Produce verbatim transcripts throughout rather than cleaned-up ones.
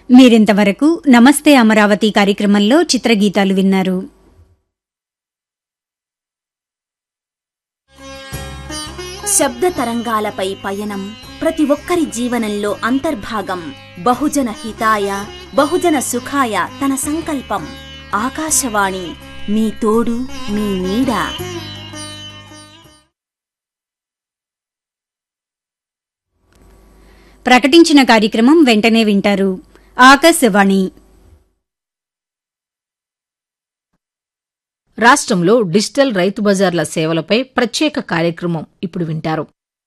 మీరింతవరకు నమస్తే అమరావతి కార్యక్రమంలో చిత్రగీతాలు విన్నారు. శబ్ద తరంగాలపై పయనం ప్రతి ఒక్కరి జీవనంలో అంతర్భాగం. బహుజన హితాయ బహుజన సుఖాయ తన సంకల్పం. ఆకాశవాణి మీ తోడు మీ నీడ. ప్రకటించిన కార్యక్రమం వెంటనే వింటారు. ఆకాశవాణి. రాష్ట్రంలో డిజిటల్ రైతు బజార్ల సేవలపై ప్రత్యేక కార్యక్రమం ఇప్పుడు వింటారు.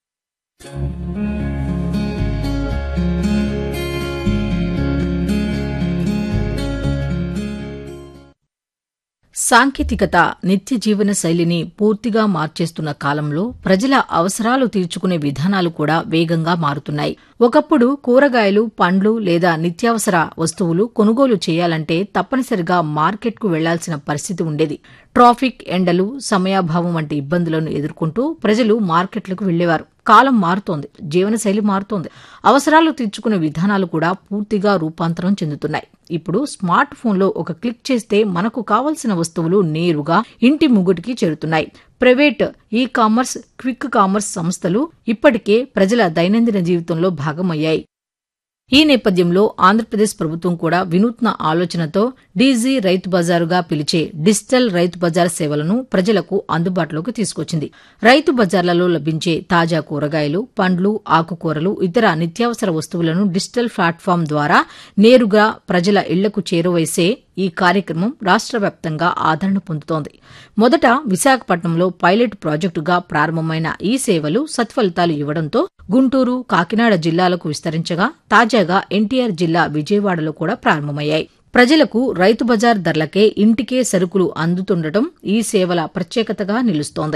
సాంకేతికత నిత్య జీవన శైలిని పూర్తిగా మార్చేస్తున్న కాలంలో ప్రజల అవసరాలు తీర్చుకునే విధానాలు కూడా వేగంగా మారుతున్నాయి. ఒకప్పుడు కూరగాయలు, పండ్లు లేదా నిత్యావసర వస్తువులు కొనుగోలు చేయాలంటే తప్పనిసరిగా మార్కెట్కు వెళ్లాల్సిన పరిస్థితి ఉండేది. ట్రాఫిక్, ఎండలు, సమయాభావం వంటి ఇబ్బందులను ఎదుర్కొంటూ ప్రజలు మార్కెట్లకు వెళ్లేవారు. కాలం మారుతోంది, జీవనశైలి మారుతోంది, అవసరాలు తీర్చుకునే విధానాలు కూడా పూర్తిగా రూపాంతరం చెందుతున్నాయి. ఇప్పుడు స్మార్ట్ ఫోన్లో ఒక క్లిక్ చేస్తే మనకు కావలసిన వస్తువులు నేరుగా ఇంటి ముగ్గుటికి చేరుతున్నాయి. Private e commerce, quick commerce సంస్థలు ఇప్పటికే ప్రజల దైనందిన జీవితంలో భాగమయ్యాయి. ఈ నేపథ్యంలో ఆంధ్రప్రదేశ్ ప్రభుత్వం కూడా వినూత్న ఆలోచనతో డీజీ రైతు బజారుగా పిలిచే డిజిటల్ రైతు బజార్ సేవలను ప్రజలకు అందుబాటులోకి తీసుకొచ్చింది. రైతు బజార్లలో లభించే తాజా కూరగాయలు, పండ్లు, ఆకుకూరలు, ఇతర నిత్యావసర వస్తువులను డిజిటల్ ప్లాట్ఫామ్ ద్వారా నేరుగా ప్రజల ఇళ్లకు చేరువైసే ఈ కార్యక్రమం రాష్ట్ర వ్యాప్తంగా ఆదరణ పొందుతోంది. మొదట విశాఖపట్నంలో పైలట్ ప్రాజెక్టుగా ప్రారంభమైన ఈ సేవలు సత్ఫలితాలు ఇవ్వడంతో గుంటూరు, కాకినాడ జిల్లాలకు విస్తరించగా తాజాగా ఎన్టీఆర్ జిల్లా విజయవాడలో కూడా ప్రారంభమయ్యాయి. ప్రజలకు రైతు బజార్ ధరలకే ఇంటికే సరుకులు అందుతుండటం ఈ సేవల ప్రత్యేకతగా నిలుస్తోంది.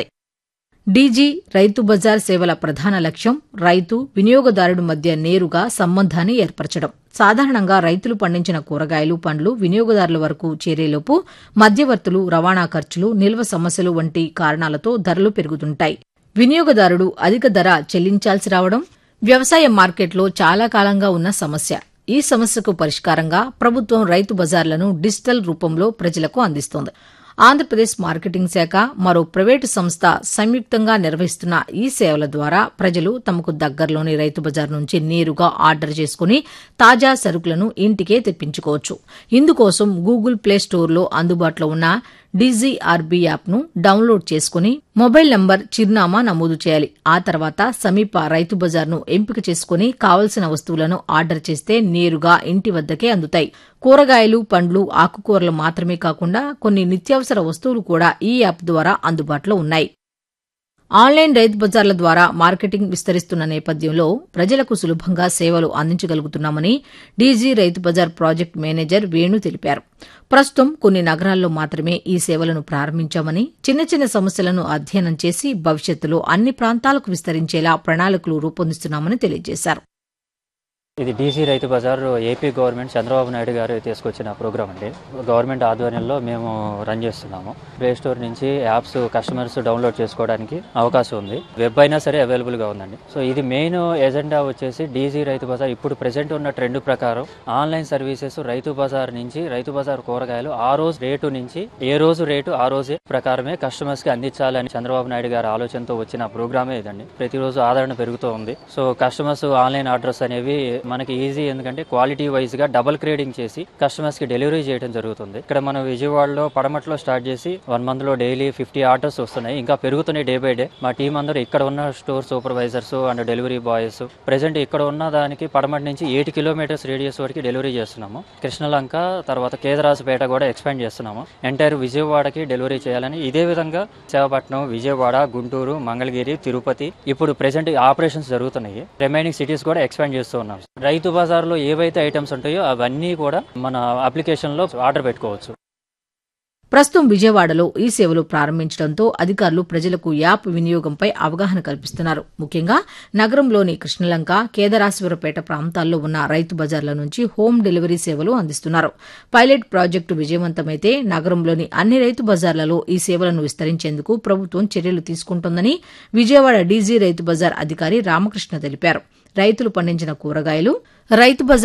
డీజీ రైతు బజార్ సేవల ప్రధాన లక్ష్యం రైతు, వినియోగదారుడి మధ్య నేరుగా సంబంధాన్ని ఏర్పరచడం. సాధారణంగా రైతులు పండించిన కూరగాయలు, పండ్లు వినియోగదారుల వరకు చేరేలోపు మధ్యవర్తులు, రవాణా ఖర్చులు, నిల్వ సమస్యలు వంటి కారణాలతో ధరలు పెరుగుతుంటాయి. వినియోగదారుడు అధిక ధర చెల్లించాల్సి రావడం వ్యవసాయ మార్కెట్లో చాలా కాలంగా ఉన్న సమస్య. ఈ సమస్యకు పరిష్కారంగా ప్రభుత్వం రైతు బజార్లను డిజిటల్ రూపంలో ప్రజలకు అందిస్తోంది. ఆంధ్రప్రదేశ్ మార్కెటింగ్ శాఖ, మరో ప్రైవేటు సంస్థ సంయుక్తంగా నిర్వహిస్తున్న ఈ సేవల ద్వారా ప్రజలు తమకు దగ్గరలోని రైతు బజార్ నుంచి నేరుగా ఆర్డర్ చేసుకుని తాజా సరుకులను ఇంటికే తెప్పించుకోవచ్చు. ఇందుకోసం గూగుల్ ప్లే స్టోర్లో అందుబాటులో ఉన్న డీజీఆర్బీ యాప్ను డౌన్లోడ్ చేసుకుని మొబైల్ నంబర్, చిరునామా నమోదు చేయాలి. ఆ తర్వాత సమీప రైతు బజార్ను ఎంపిక చేసుకుని కావలసిన వస్తువులను ఆర్డర్ చేస్తే నేరుగా ఇంటి వద్దకే అందుతాయి. కూరగాయలు, పండ్లు, ఆకుకూరలు మాత్రమే కాకుండా కొన్ని నిత్యావసర వస్తువులు కూడా ఈ యాప్ ద్వారా అందుబాటులో ఉన్నాయి. ఆన్లైన్ రైతు బజార్ల ద్వారా మార్కెటింగ్ విస్తరిస్తున్న నేపథ్యంలో ప్రజలకు సులభంగా సేవలు అందించగలుగుతున్నామని DG Rythu Bazar project manager Venu తెలిపారు. ప్రస్తుతం కొన్ని నగరాల్లో మాత్రమే ఈ సేవలను ప్రారంభించామని, చిన్న చిన్న సమస్యలను అధ్యయనం చేసి భవిష్యత్తులో అన్ని ప్రాంతాలకు విస్తరించేలా ప్రణాళికలు రూపొందిస్తున్నామని తెలియజేశారు. ఇది DG Rythu Bazar AP government Chandrababu Naidu గారు తీసుకొచ్చిన ప్రోగ్రామ్ అండి. గవర్నమెంట్ ఆధ్వర్యంలో మేము రన్ చేస్తున్నాము. ప్లే స్టోర్ నుంచి యాప్స్ కస్టమర్స్ డౌన్లోడ్ చేసుకోవడానికి అవకాశం ఉంది. వెబ్ అయినా సరే అవైలబుల్ గా ఉందండి. సో ఇది మెయిన్ ఎజెండా వచ్చేసి డీజీ రైతు బజార్ ఇప్పుడు ప్రెసెంట్ ఉన్న ట్రెండ్ ప్రకారం ఆన్లైన్ సర్వీసెస్ రైతు బజార్ నుంచి రైతు బజార్ కూరగాయలు ఆ రోజు రేటు నుంచి ఏ రోజు రేటు ఆ రోజే ప్రకారమే కస్టమర్స్ కి అందించాలని చంద్రబాబు నాయుడు గారి ఆలోచనతో వచ్చిన ప్రోగ్రామే ఇదండి. ప్రతిరోజు ఆదరణ పెరుగుతూ ఉంది. సో కస్టమర్స్ ఆన్లైన్ ఆర్డర్స్ అనేవి మనకి ఈజీ, ఎందుకంటే క్వాలిటీ వైజ్ గా డబుల్ గ్రేడింగ్ చేసి కస్టమర్స్ కి డెలివరీ చేయడం జరుగుతుంది. ఇక్కడ మనం విజయవాడలో పడమట్లో స్టార్ట్ చేసి వన్ మంత్ లో డైలీ ఫిఫ్టీ ఆర్డర్స్ వస్తున్నాయి. ఇంకా పెరుగుతున్నాయి డే బై డే. మా టీం అందరూ ఇక్కడ ఉన్న store supervisors and delivery boys present ఇక్కడ ఉన్న దానికి పడమటి నుంచి ఎయిట్ కిలోమీటర్స్ రేడియస్ వరకు డెలివరీ చేస్తున్నాము. కృష్ణలంక తర్వాత కేదరాజుపేట కూడా ఎక్స్పాండ్ చేస్తున్నాము. ఎంటైర్ విజయవాడకి డెలివరీ చేయాలని. ఇదే విధంగా విశాఖపట్నం, విజయవాడ, గుంటూరు, మంగళగిరి, తిరుపతి ఇప్పుడు ప్రెసెంట్ ఆపరేషన్స్ జరుగుతున్నాయి. రిమైనింగ్ సిటీస్ కూడా ఎక్స్పాండ్ చేస్తూ ఉన్నాం. రైతు బజార్ లో ఏవైతే ఐటమ్స్ ఉంటాయో అవన్నీ కూడా మన అప్లికేషన్ లో ఆర్డర్ పెట్టుకోవచ్చు. ప్రస్తుతం విజయవాడలో ఈ సేవలు ప్రారంభించడంతో అధికారులు ప్రజలకు యాప్ వినియోగంపై అవగాహన కల్పిస్తున్నారు. ముఖ్యంగా నగరంలోని కృష్ణలంక, కేదరాశ్వరపేట ప్రాంతాల్లో ఉన్న రైతు బజార్ల నుంచి హోం డెలివరీ సేవలు అందిస్తున్నారు. పైలట్ ప్రాజెక్టు విజయవంతమైతే నగరంలోని అన్ని రైతు బజార్లలో ఈ సేవలను విస్తరించేందుకు ప్రభుత్వం చర్యలు తీసుకుంటోందని విజయవాడ డీజీ రైతు బజార్ అధికారి రామకృష్ణ తెలిపారు. రైతులు పండించిన కూరగాయలు రైతు బజార్